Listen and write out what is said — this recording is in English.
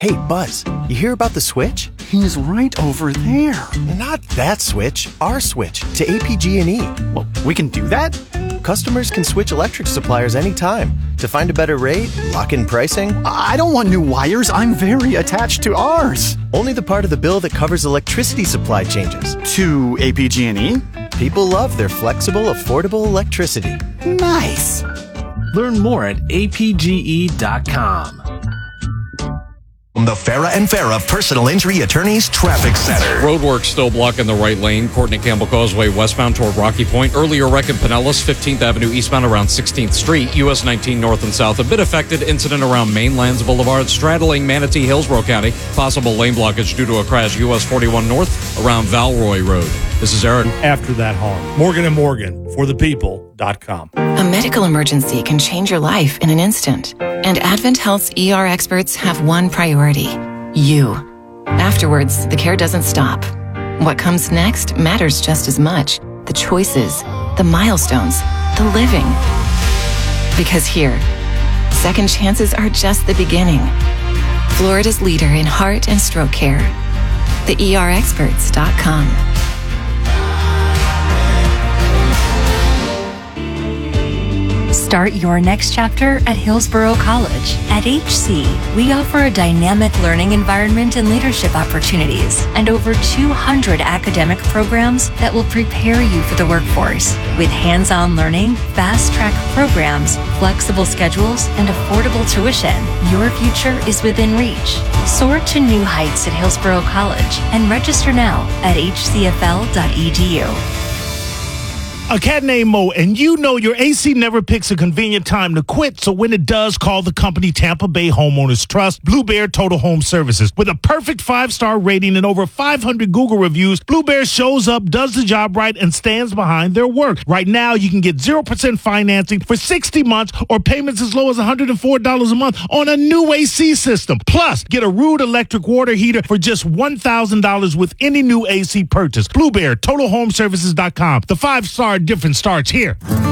Hey, Buzz, you hear about the switch? He's right over there. Not that switch, our switch to APG&E. Well, we can do that? Customers can switch electric suppliers anytime to find a better rate, lock in pricing. I don't want new wires. I'm very attached to ours. Only the part of the bill that covers electricity supply changes. To APG&E? People love their flexible, affordable electricity. Nice. Learn more at apge.com. The Farah and Farah Personal Injury Attorneys Traffic Center. Roadwork still blocking the right lane. Courtney Campbell Causeway westbound toward Rocky Point. Earlier wreck in Pinellas, 15th Avenue eastbound around 16th Street. US 19 north and south. A bit affected incident around Mainlands Boulevard, straddling Manatee, Hillsborough County. Possible lane blockage due to a crash. US 41 north around Valroy Road. This is Aaron. After that harm. Morgan & Morgan, forthepeople.com. A medical emergency can change your life in an instant. And Advent Health's ER experts have one priority: you. Afterwards, the care doesn't stop. What comes next matters just as much. The choices, the milestones, the living. Because here, second chances are just the beginning. Florida's leader in heart and stroke care. TheERexperts.com. Start your next chapter at Hillsborough College. At HC, we offer a dynamic learning environment and leadership opportunities, and over 200 academic programs that will prepare you for the workforce. With hands-on learning, fast-track programs, flexible schedules, and affordable tuition, your future is within reach. Soar to new heights at Hillsborough College and register now at hcfl.edu. A cat named Mo, and you know your AC never picks a convenient time to quit, so when it does, call the company Tampa Bay Homeowners Trust, Blue Bear Total Home Services. With a perfect 5-star rating and over 500 Google reviews, Blue Bear shows up, does the job right, and stands behind their work. Right now, you can get 0% financing for 60 months or payments as low as $104 a month on a new AC system. Plus, get a Rude electric water heater for just $1,000 with any new AC purchase. Blue Bear, TotalHomeServices.com. The 5-star difference starts here.